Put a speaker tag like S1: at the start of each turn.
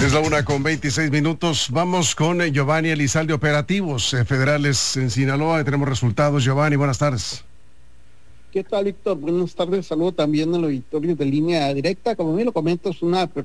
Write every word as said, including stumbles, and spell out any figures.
S1: Es la una con veintiséis minutos. Vamos con eh, Giovanni Elizalde, operativos eh, federales en Sinaloa. Tenemos resultados. Giovanni, buenas tardes.
S2: ¿Qué tal, Víctor? Buenas tardes. Saludo también al auditorio de Línea Directa. Como bien lo comento, es una